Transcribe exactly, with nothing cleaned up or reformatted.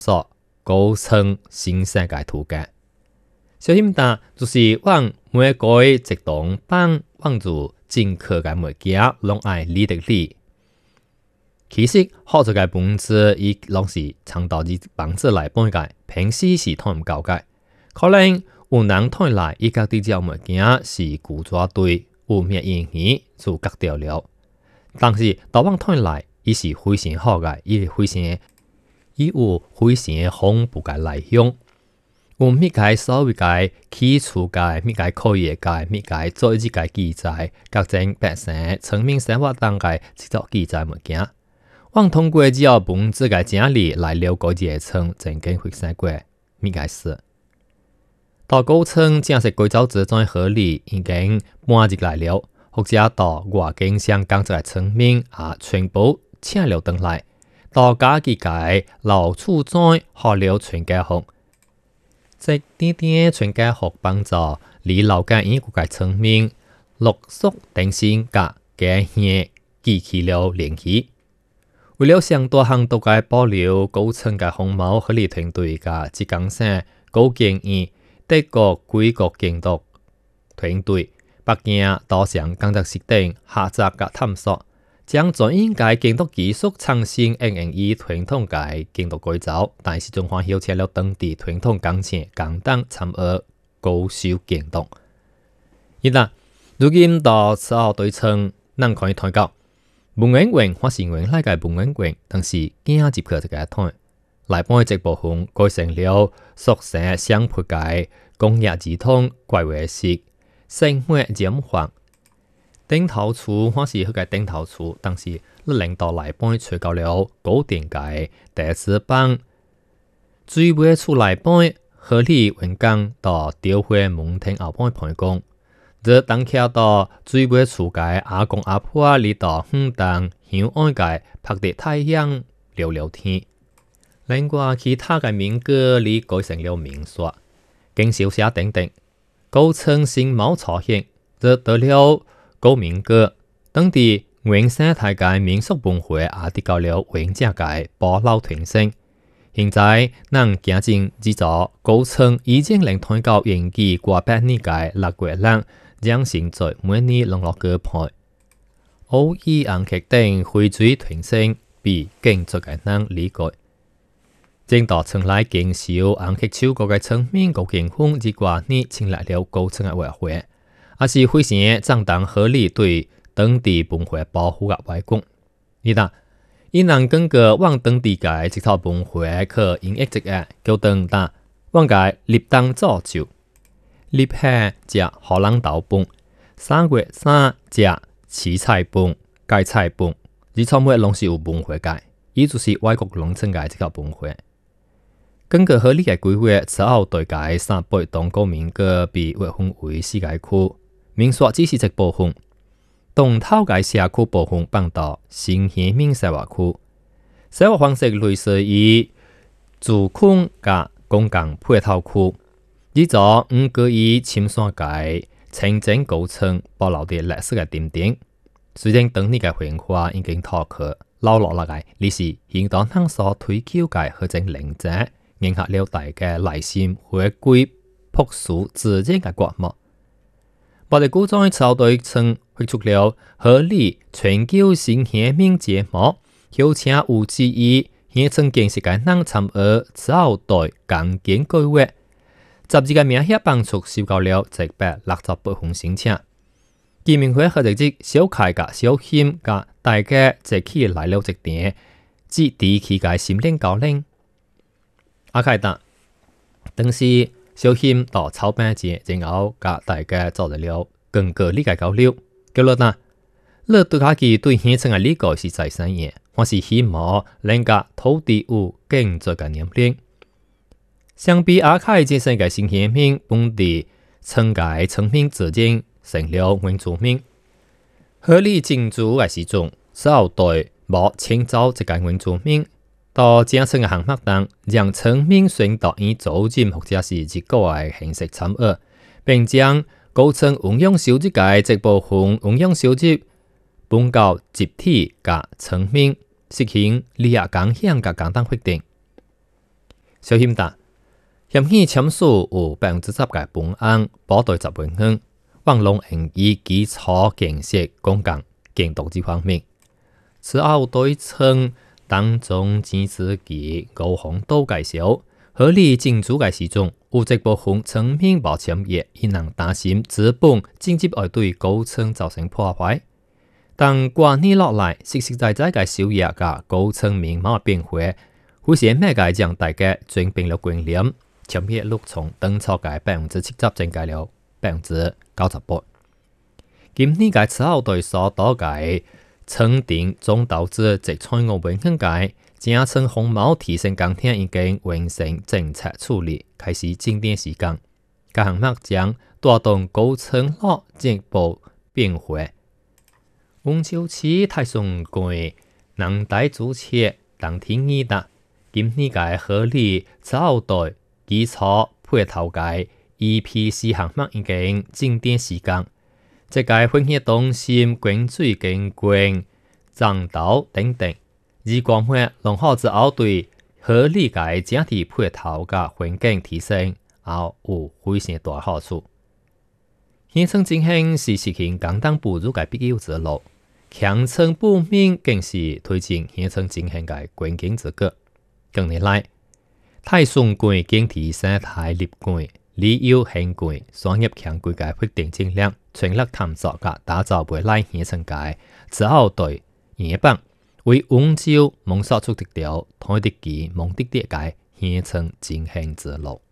所构成新世界图鉴。小心蛋就是往每个一栋帮往住进客嘅物件，拢爱理的理。其實學咗嘅本質，伊攏是倡導以幫助來幫嘅平時是通唔夠嘅。可能有人睇來伊家啲隻物件是古抓對，有咩意義就割掉了。但是當往睇來，伊是非常好嘅，伊非常伊有非常豐富嘅內容。有咩解所謂嘅起初嘅咩解可以嘅咩解做一個記載，各種百姓村民生活當嘅製作記載物件。我通過只要本質嘅整理來了解熱層正經發生過咩嘅事。到高層正式改造之中合理已經搬入來了，或者到外境上工作嘅村民啊，全部請了登來，到家己嘅老厝中學了全家福，即點點全家福幫助離老家英國嘅村民陸續定性甲家鄉記起了聯繫。為了上多行動嘅保留高層嘅紅毛合理團隊嘅職工省高建議德國貴國建築團隊北京多項工作設定下集嘅探索，將專業嘅建築技術創新應用於傳統嘅建築改造，但是仲還邀請了當地傳統工程工黨參與高手建築。而啦，如今到十號對稱，咱可以睇到。文員員或是原來嘅文員員，但是今日接佢一個台，來幫一部分改成了宿舍相配嘅工業系統怪為式生活染黃頂頭厝或是佢嘅頂頭厝，但是你領導來幫吹到了高電嘅第四棒，最尾出來幫合理運工到調回門廳後幫判工。這當橋到最尾厝嘅阿公阿婆嚟到遠東鄉岸嘅拍地太陽聊聊天，另外其他嘅民歌嚟改成了民說，經小寫等等，構成新貌出現，這得了高民歌，當地原生態嘅民俗文化也得到了完整嘅保留傳承。現在咱行進制作構成已經能睇到延期過百年嘅六月人。將成在每年農樂歌派，偶爾紅劇等匯水傳承，被建築嘅人理解。正到村內經手紅劇超過嘅村民高建峰之掛呢，請來了高層嘅委會，也是非常正當合理對當地文化保護嘅外公。而但，伊能根據往當地嘅這套文化可應一直嘅叫當但，往嘅立當造就。立夏食荷蘭豆飯，三月三食蕲菜飯、芥菜飯，而全部攏是有文化嘅，伊就是外國農村嘅這個文化。根據合理嘅規劃，此後對嘅三百棟高民歌被劃分為四個區，民說只是一部分。東頭嘅社區部分放到新興民生活區，生活方式類似於住區甲公共配套區。呢座五個以深山界清整構成保留啲歷史嘅點點，雖然當年嘅文化已經脫去留落嚟嘅，歷史現當當所推求嘅嗰種靈者，迎合了大嘅內心回歸樸素自然嘅國幕。我哋古裝朝對稱推出了合理全球新鮮面節目，邀請有志於現層建設嘅人參與此後對共建計劃。十二個名額幫助收到了一百六十八份申請，見面會或者係小開嘅小謙嘅大家一起來了一點，至地區嘅心靈交流。阿開達，當時小謙到草班節，然後甲大家做咗了更個理解交流。叫落嗱，你對家己對現層嘅理解是在啥嘢？我是希望能夠土地有更多嘅年齡。相比阿開這些嘅新鮮民本地村界村民之間成了原住民，合理進駐嘅時陣，稍對無遷走這個原住民，到正村嘅項目當，讓村民選擇以組織或者是結構嘅形式參與，並將構成運用收入嘅這部分運用收入本交集體嘅村民實行利益共享嘅共同決定。 小心达，险险签署有百分之十嘅本案保對十分鐘，網絡用以基礎建設公共監督之方面，此後對稱當中支持其高峰度介紹，合理進駐嘅時鐘，有一部分層面無簽約，亦能擔心資本間接會對高層造成破壞。但過年落來，實實在在嘅收益嘅高層面貌變化，會使咩嘅將大家轉變了觀念，簽約率從當初嘅百分之七十增加了百分之九十八。今年嘅此後對所多嘅曾定總導致直採我本向界，加層紅毛提升鋼鐵已經完成政策處理，開始整點時間。各項目將帶動高層落進一步變化。溫州市太松區能大主設當天二達，今年嘅合理此後對基礎配套嘅 E P C 項目已經整點時間。這個分析中心關水經管、長島等等，而光會融合之後對合理嘅整體配套嘅環境提升，也有非常大好處。縣城進行是實行簡單步入嘅必要之路，強城布面更是推進縣城進行嘅關鍵之舉。近年來，太松區經濟生態立區、旅遊興區、商業強區嘅發展戰略，全力探索及打造未來縣城嘅之後對野邦，為溫州夢想出的條台的基夢的的嘅縣城進行之路。